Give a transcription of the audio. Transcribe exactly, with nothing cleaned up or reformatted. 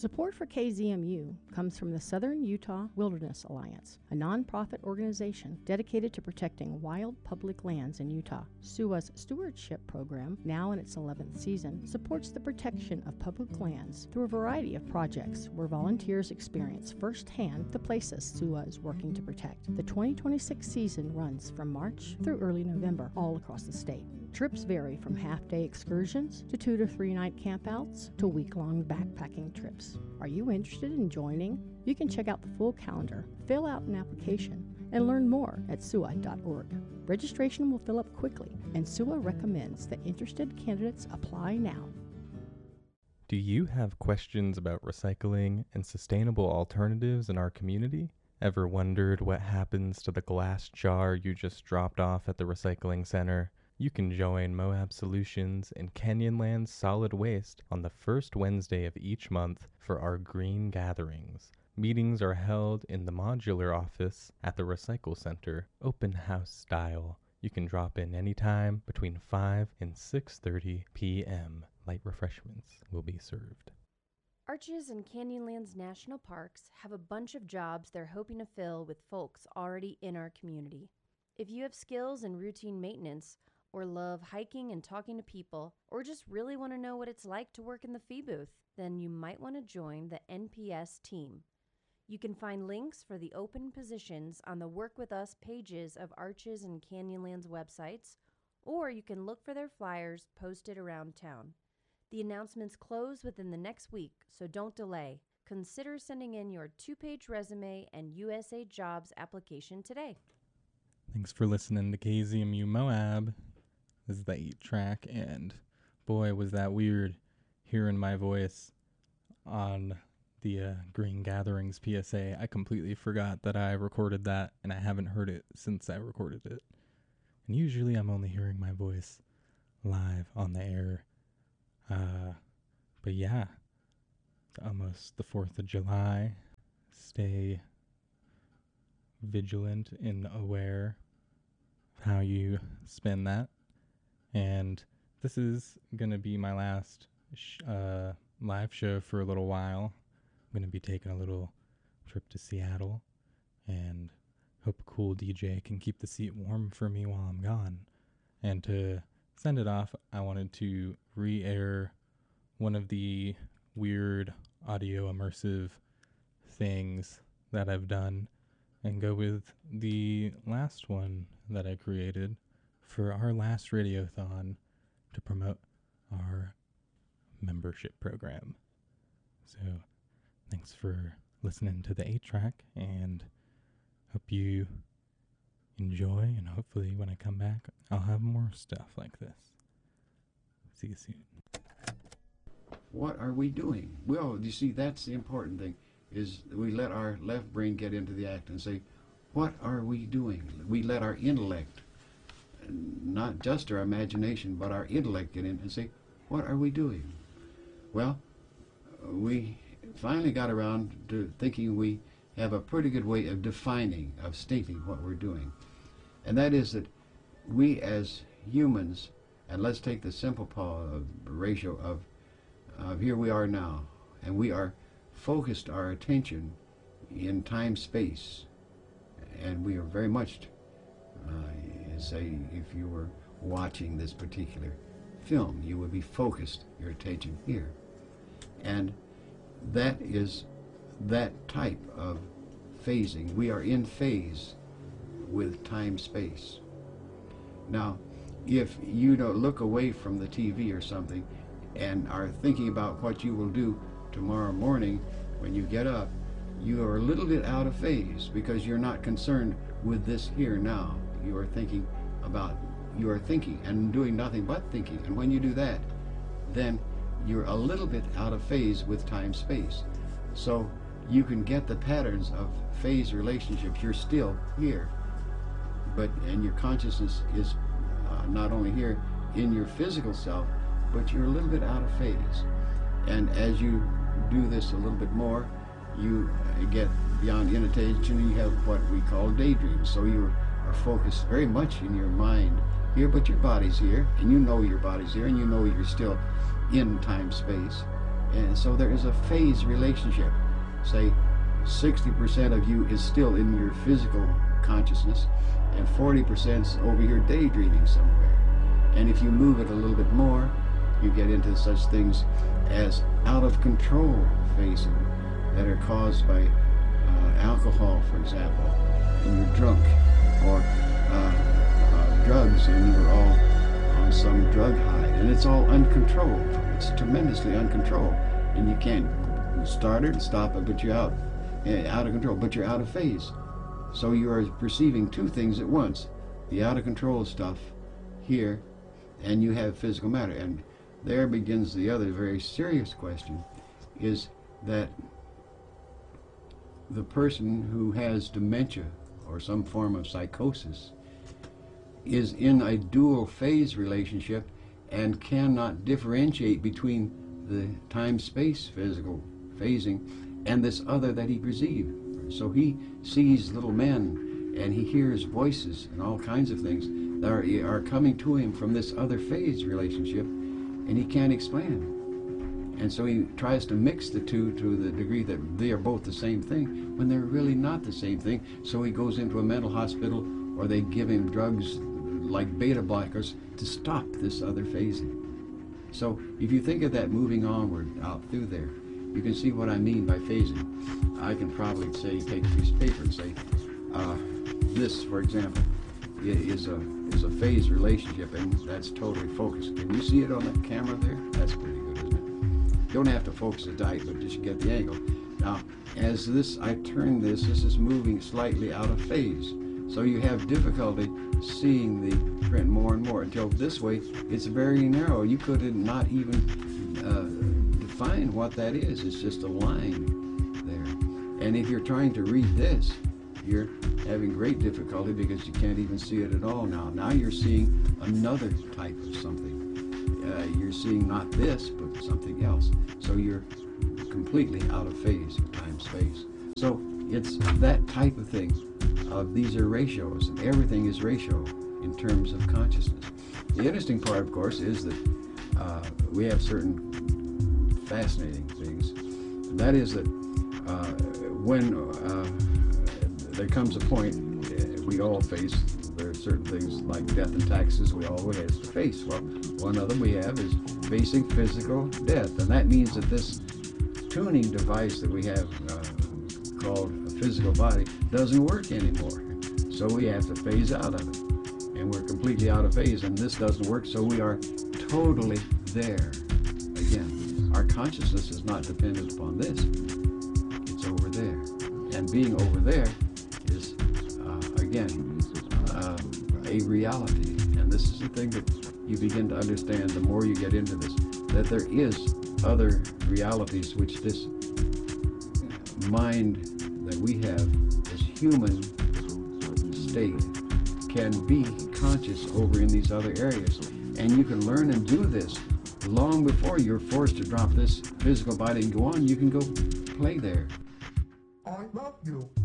Support for K Z M U comes from the Southern Utah Wilderness Alliance, a nonprofit organization dedicated to protecting wild public lands in Utah. S U A's stewardship program, now in its eleventh season, supports the protection of public lands through a variety of projects where volunteers experience firsthand the places S U A is working to protect. The twenty twenty-six season runs from March through early November all across the state. Trips vary from half-day excursions to two to three night campouts to week-long backpacking trips. Are you interested in joining? You can check out the full calendar, fill out an application, and learn more at S U A dot org. Registration will fill up quickly, and S U A recommends that interested candidates apply now. Do you have questions about recycling and sustainable alternatives in our community? Ever wondered what happens to the glass jar you just dropped off at the recycling center? You can join Moab Solutions and Canyonlands Solid Waste on the first Wednesday of each month for our green gatherings. Meetings are held in the modular office at the Recycle Center, open house style. You can drop in anytime between five and six thirty p.m. Light refreshments will be served. Arches and Canyonlands National Parks have a bunch of jobs they're hoping to fill with folks already in our community. If you have skills in routine maintenance, or love hiking and talking to people, or just really want to know what it's like to work in the fee booth, then you might want to join the N P S team. You can find links for the open positions on the Work With Us pages of Arches and Canyonlands websites, or you can look for their flyers posted around town. The announcements close within the next week, so don't delay. Consider sending in your two-page resume and U S A Jobs application today. Thanks for listening to K Z M U Moab. This is the eight track, and boy, was that weird hearing my voice on the uh, Green Gatherings P S A. I completely forgot that I recorded that, and I haven't heard it since I recorded it. And usually I'm only hearing my voice live on the air. Uh, but yeah, it's almost the fourth of July. Stay vigilant and aware of how you spend that. And this is going to be my last sh- uh, live show for a little while. I'm going to be taking a little trip to Seattle and hope a cool D J can keep the seat warm for me while I'm gone. And to send it off, I wanted to re-air one of the weird audio immersive things that I've done and go with the last one that I created for our last Radiothon to promote our membership program. So thanks for listening to the eight track, and hope you enjoy, and hopefully when I come back I'll have more stuff like this. See you soon. What are we doing? Well, you see, that's the important thing, is we let our left brain get into the act and say, what are we doing? We let our intellect, not just our imagination, but our intellect get in and say, what are we doing? Well, we finally got around to thinking we have a pretty good way of defining, of stating what we're doing. And that is that we as humans, and let's take the simple uh, ratio of, of here we are now, and we are focused our attention in time-space, and we are very much Uh, say if you were watching this particular film, you would be focused your attention here. And that is that type of phasing. We are in phase with time-space. Now, if you don't look away from the T V or something and are thinking about what you will do tomorrow morning when you get up, you are a little bit out of phase because you're not concerned with this here now. You are thinking about, you are thinking and doing nothing but thinking. And when you do that, then you're a little bit out of phase with time-space. So you can get the patterns of phase relationships. You're still here, but, and your consciousness is uh, not only here in your physical self, but you're a little bit out of phase. And as you do this a little bit more, you uh, get beyond inattention, you have what we call daydreams. So you're are focused very much in your mind here, but your body's here, and you know your body's here, and you know you're still in time-space. And so there is a phase relationship. Say sixty percent of you is still in your physical consciousness, and forty percent is over here daydreaming somewhere. And if you move it a little bit more, you get into such things as out of control phasing that are caused by uh, alcohol, for example, and you're drunk, or uh, uh, drugs and you're all on some drug high, and it's all uncontrolled. It's tremendously uncontrolled, and you can't start it, stop it, but you're out, uh, out of control, but you're out of phase. So you are perceiving two things at once: the out of control stuff here, and you have physical matter. And there begins the other very serious question, is that the person who has dementia or some form of psychosis is in a dual phase relationship and cannot differentiate between the time-space physical phasing and this other that he perceived. So he sees little men and he hears voices and all kinds of things that are, are coming to him from this other phase relationship, and he can't explain them. And so he tries to mix the two to the degree that they are both the same thing, when they're really not the same thing. So he goes into a mental hospital, or they give him drugs like beta blockers to stop this other phasing. So if you think of that moving onward out through there, you can see what I mean by phasing. I can probably say, take a piece of paper and say, uh, this, for example, is a is a phase relationship, and that's totally focused. Can you see it on that camera there? That's pretty good, isn't it? You don't have to focus it tight, but just get the angle. Now, as this, I turn this, this is moving slightly out of phase. So you have difficulty seeing the print more and more, until this way it's very narrow. You could not even uh, define what that is. It's just a line there. And if you're trying to read this, you're having great difficulty because you can't even see it at all now. Now you're seeing another type of something. Uh, you're seeing not this, but something else. So you're completely out of phase with time space. So it's that type of thing. Uh, these are ratios, and everything is ratio in terms of consciousness. The interesting part, of course, is that uh, we have certain fascinating things. That is that uh, when uh, there comes a point, uh, we all face, there are certain things like death and taxes we all have to face. Well, one of them we have is facing physical death, and that means that this tuning device that we have uh, called a physical body doesn't work anymore. So we have to phase out of it, and we're completely out of phase, and this doesn't work, so we are totally there. Again, our consciousness is not dependent upon this. It's over there, and being over there is uh, again uh, a reality. And this is the thing that you begin to understand the more you get into this, that there is other realities which this mind that we have, this human state, can be conscious over in these other areas. And you can learn and do this long before you're forced to drop this physical body and go on. You can go play there. I love you.